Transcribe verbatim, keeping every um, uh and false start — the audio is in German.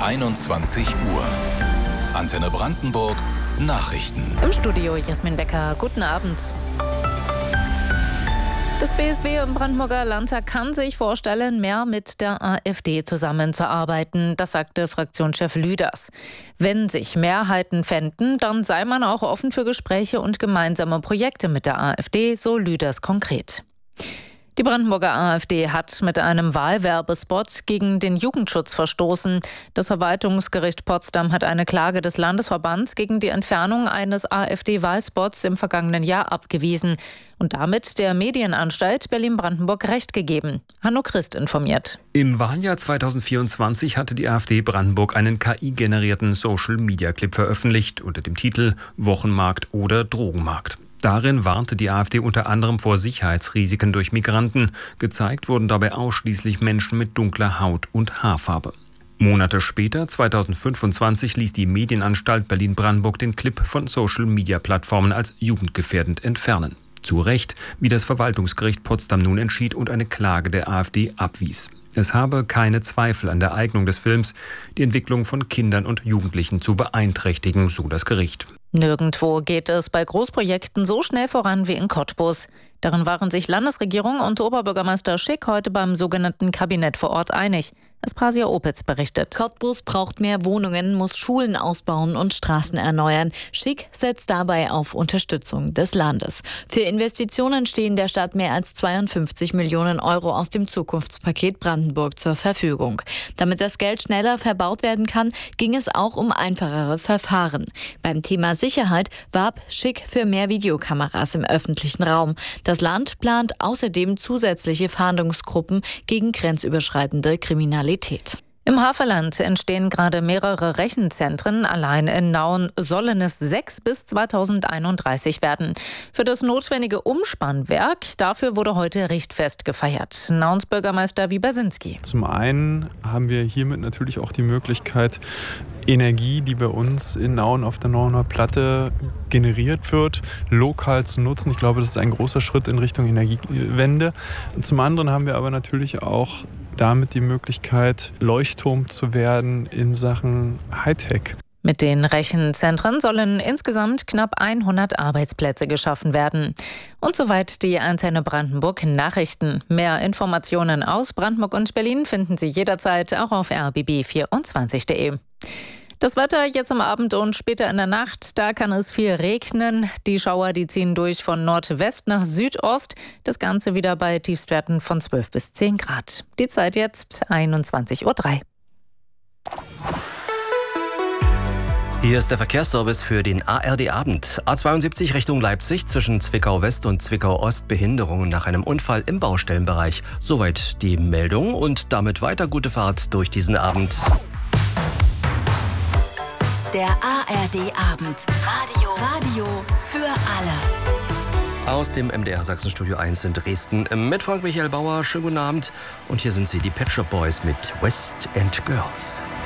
einundzwanzig Uhr. Antenne Brandenburg Nachrichten. Im Studio Jasmin Becker. Guten Abend. Das B S W im Brandenburger Landtag kann sich vorstellen, mehr mit der AfD zusammenzuarbeiten. Das sagte Fraktionschef Lüders. Wenn sich Mehrheiten fänden, dann sei man auch offen für Gespräche und gemeinsame Projekte mit der AfD, so Lüders konkret. Die Brandenburger AfD hat mit einem Wahlwerbespot gegen den Jugendschutz verstoßen. Das Verwaltungsgericht Potsdam hat eine Klage des Landesverbands gegen die Entfernung eines AfD-Wahlspots im vergangenen Jahr abgewiesen und damit der Medienanstalt Berlin-Brandenburg Recht gegeben. Hanno Christ informiert. Im Wahljahr zweitausendvierundzwanzig hatte die AfD Brandenburg einen K I-generierten Social-Media-Clip veröffentlicht unter dem Titel Wochenmarkt oder Drogenmarkt. Darin warnte die AfD unter anderem vor Sicherheitsrisiken durch Migranten. Gezeigt wurden dabei ausschließlich Menschen mit dunkler Haut und Haarfarbe. Monate später, zweitausendfünfundzwanzig, ließ die Medienanstalt Berlin-Brandenburg den Clip von Social-Media-Plattformen als jugendgefährdend entfernen. Zu Recht, wie das Verwaltungsgericht Potsdam nun entschied und eine Klage der AfD abwies. Es habe keine Zweifel an der Eignung des Films, die Entwicklung von Kindern und Jugendlichen zu beeinträchtigen, so das Gericht. Nirgendwo geht es bei Großprojekten so schnell voran wie in Cottbus. Darin waren sich Landesregierung und Oberbürgermeister Schick heute beim sogenannten Kabinett vor Ort einig. Aspasia Opitz berichtet. Cottbus braucht mehr Wohnungen, muss Schulen ausbauen und Straßen erneuern. Schick setzt dabei auf Unterstützung des Landes. Für Investitionen stehen der Stadt mehr als zweiundfünfzig Millionen Euro aus dem Zukunftspaket Brandenburg zur Verfügung. Damit das Geld schneller verbaut werden kann, ging es auch um einfachere Verfahren. Beim Thema Sicherheit warb Schick für mehr Videokameras im öffentlichen Raum. Das Land plant außerdem zusätzliche Fahndungsgruppen gegen grenzüberschreitende Kriminalität. Im Havelland entstehen gerade mehrere Rechenzentren. Allein in Nauen sollen es sechs bis zweitausendeinunddreißig werden. Für das notwendige Umspannwerk, dafür wurde heute Richtfest gefeiert. Nauens Bürgermeister Wiebersinski. Zum einen haben wir hiermit natürlich auch die Möglichkeit, Energie, die bei uns in Nauen auf der Nauener Platte generiert wird, lokal zu nutzen. Ich glaube, das ist ein großer Schritt in Richtung Energiewende. Zum anderen haben wir aber natürlich auch damit die Möglichkeit, Leuchtturm zu werden in Sachen Hightech. Mit den Rechenzentren sollen insgesamt knapp hundert Arbeitsplätze geschaffen werden. Und soweit die Antenne Brandenburg Nachrichten. Mehr Informationen aus Brandenburg und Berlin finden Sie jederzeit auch auf r b b vierundzwanzig punkt d e. Das Wetter jetzt am Abend und später in der Nacht, da kann es viel regnen. Die Schauer, die ziehen durch von Nordwest nach Südost. Das Ganze wieder bei Tiefstwerten von zwölf bis zehn Grad. Die Zeit jetzt einundzwanzig Uhr drei. Hier ist der Verkehrsservice für den A R D-Abend. A zweiundsiebzig Richtung Leipzig zwischen Zwickau West und Zwickau Ost Behinderungen nach einem Unfall im Baustellenbereich. Soweit die Meldung und damit weiter gute Fahrt durch diesen Abend. Der A R D-Abend. Radio. Radio für alle. Aus dem M D R Sachsen-Studio eins in Dresden mit Frank Michael Bauer. Schönen guten Abend. Und hier sind sie, die Pet Shop Boys mit West End Girls.